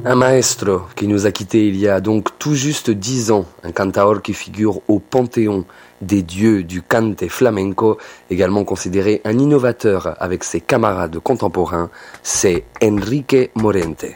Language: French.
Un maestro qui nous a quittés il y a donc tout juste 10 ans, un cantaor qui figure au panthéon des dieux du cante flamenco, également considéré un innovateur avec ses camarades contemporains, c'est Enrique Morente.